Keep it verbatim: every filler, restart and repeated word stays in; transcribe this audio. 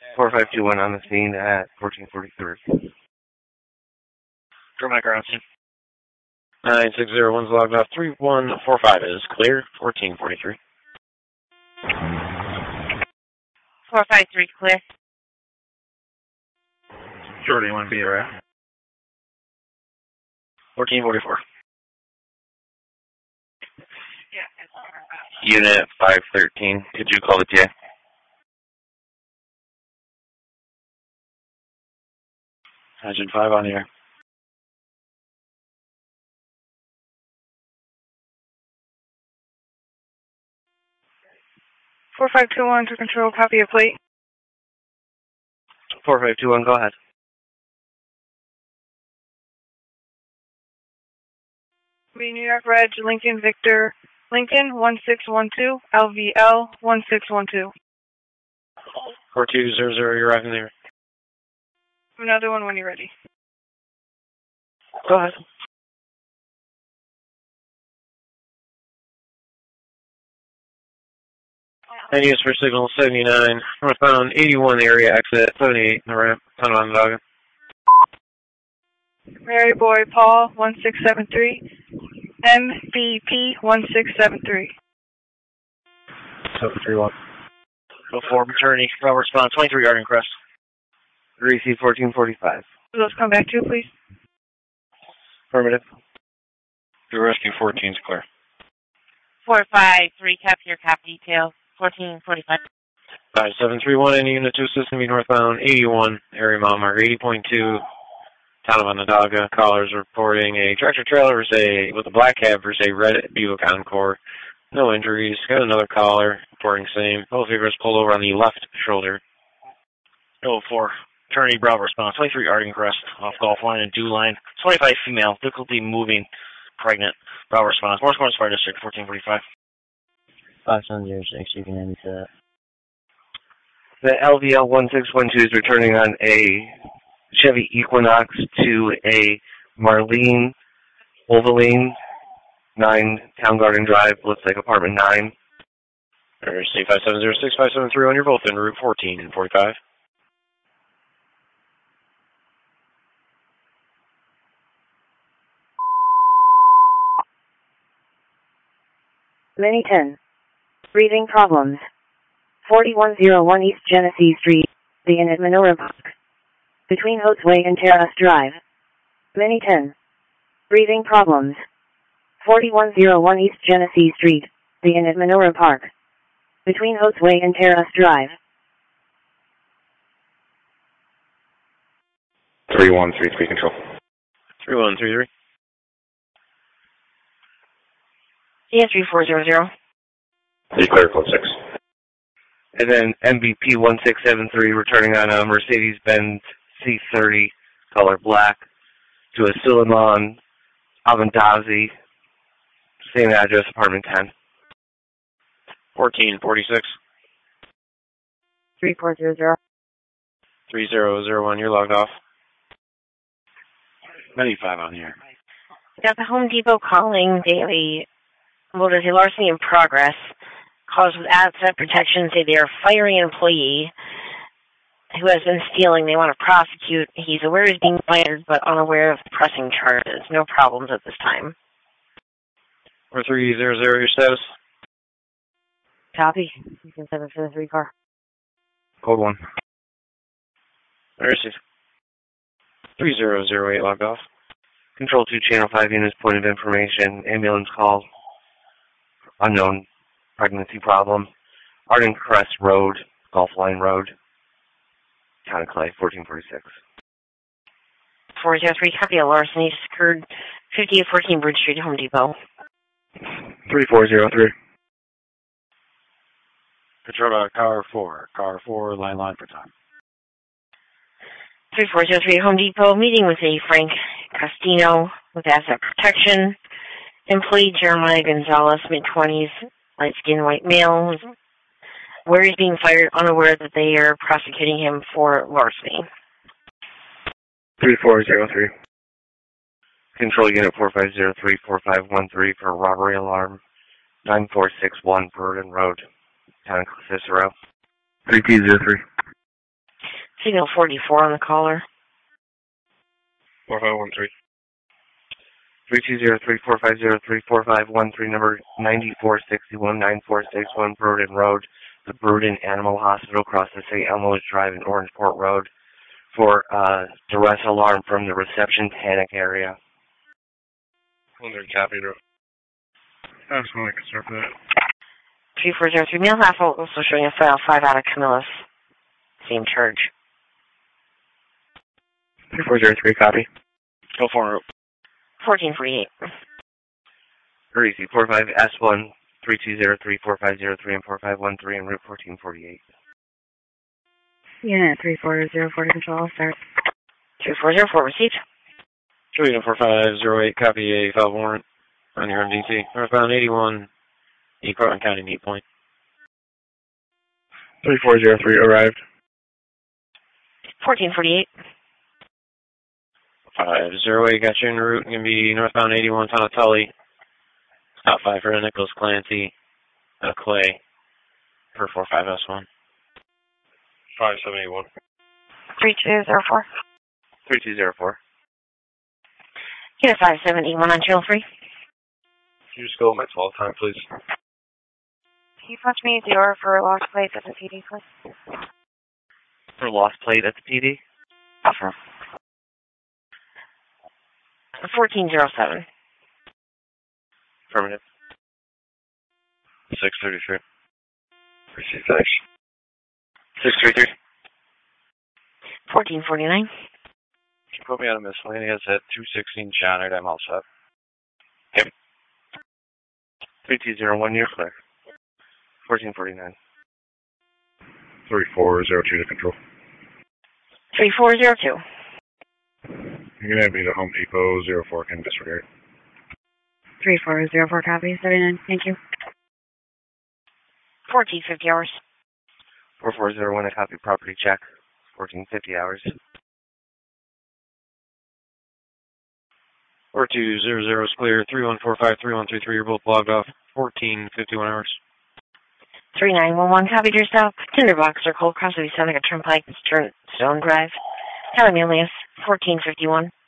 four five two one on the scene at fourteen forty-three. Draw my ground scene. nine six zero one's logged off. three one four five is clear. fourteen forty-three. four five three clear. Jordan, you want to be around? fourteen forty-four. Unit five thirteen, could you call the J? Engine five on the air. four five two one to control, copy a plate. four five two one, go ahead. New York Reg, Lincoln Victor, Lincoln one six one two, L V L one six one two. four two zero zero, you're arriving there. Another one when you're ready. Go ahead. And use for signal seventy-nine, northbound eighty-one area, exit seventy-eight, in the ramp, Tunnel Onondaga. Mary Boy Paul one six seven three, M B P one six seven three. seven three one. Go forward, maternity, ground response, twenty-three Garden Crest. three C fourteen forty-five. Those come back to you, please. Affirmative. Your rescue fourteen is clear. four five three, capture your cap detail. fourteen forty-five. five seven three one, any unit to assist me northbound eighty-one, area mile marker eighty point two, Town of Onondaga. Callers reporting a tractor trailer versus a, with a black cab versus a red Buick Encore. No injuries. Got another caller reporting same. Both vehicles pulled over on the left shoulder. oh four. Attorney Bravo response. twenty-three Arden Crest. Off Gulf line and Dew line. twenty-five female. Difficulty moving. Pregnant. Bravo response. Morse Corners Fire District. fourteen forty-five. five seven zero six, you can end that. The L V L one six one two is returning on a Chevy Equinox to a Marlene Ovaline, nine Town Garden Drive, looks like apartment nine. C five seven zero six, five seven three one, you're both in Route fourteen forty-five. Mini ten. Breathing problems. forty-one oh one East Genesee Street, the Inn at Menorah Park. Between Oatsway and Terrace Drive. Mini ten. Breathing problems. forty-one oh one East Genesee Street, the Inn at Menorah Park. Between Oatsway and Terrace Drive. three one three three control. three one three three. Yeah, three four zero zero. Three clear, code six. And then M B P one six seven three returning on a Mercedes-Benz C thirty, color black, to a Suleiman Avandazi, same address, apartment ten. fourteen forty-six. three four zero zero. three zero zero one, you're logged off. ninety-five on the air. Got the Home Depot calling daily. Well, there's a larceny in progress. Calls with asset protection say they are firing an employee who has been stealing. They want to prosecute. He's aware he's being fired, but unaware of pressing charges. No problems at this time. four three zero zero, your status? Copy. You can send it for the three car. Code one. Where is he? three zero zero eight, logged off. Control two, Channel five units, point of information, ambulance call, unknown pregnancy problem, Arden Crest Road, Gulf Line Road, Town of Clay, fourteen forty-six. four zero three, copy a larceny just occurred, fifty-eight fourteen Bridge Street, Home Depot. three four zero three. Control dot car four, car four, line line for time. three four zero three, Home Depot, meeting with a Frank Costino with asset protection. Employee Jeremiah Gonzalez, mid twenties, light-skinned white male, where he's being fired, unaware that they are prosecuting him for larceny. three four zero three. Control unit four five zero three four five one three for robbery alarm, nine four six one Burden Road, Town of Cicero. three two zero three. Signal forty-four on the caller. four five one three. three two zero three four five zero three four five one three, number ninety-four sixty-one, nine four six one Bruden Road, the Bruden Animal Hospital, across the Saint Elmo's Drive in Orangeport Road, for uh, duress alarm from the reception panic area. one hundred copy, bro. I just want to confirm that. three four zero three, Mail Half also showing a file five out of Camillus. Same charge. three four zero three, copy. Go for it. fourteen forty-eight. Very easy. four five S one, three two zero three four five zero three and four five one three en route fourteen forty-eight. Unit three four zero four to control, start. three four zero four, received. Two four five zero eight, copy a file warrant on your M D C. Northbound eighty-one, E. Cortland County Meet Point. three four zero three, arrived. fourteen forty-eight. five zero eight, got you en route. Going to be northbound eighty-one, Town of Tully. Stop five for Nicholas Clancy, uh, Clay, per four five S one. five seven eight one. three two zero four. three two zero four. Unit five seven eight one on channel three. Can you just go at my twelve time, please? Can you punch me the order for lost plates at the P D, please? For lost plate at the P D? Offer. fourteen oh seven. Affirmative. six thirty-three. Receive thanks. six three three. fourteen forty-nine. Can you put me on a miscellaneous at two sixteen Shannard? I'm all set. Yep. three two zero one, you're clear. fourteen forty-nine. three four zero two to control. three four zero two. You're going to be to Home Depot, zero four can disregard. three four zero four, copy, seventy-nine, thank you. fourteen fifty hours. four four zero one, a copy property check. fourteen fifty hours. four two zero zero is clear. three one four five three one three three, you're both logged off. fourteen fifty-one hours. three nine one one, copy to yourself. Tinderbox Circle, across the Seneca Turnpike, Stone Drive. Telling me only is fourteen fifty-one.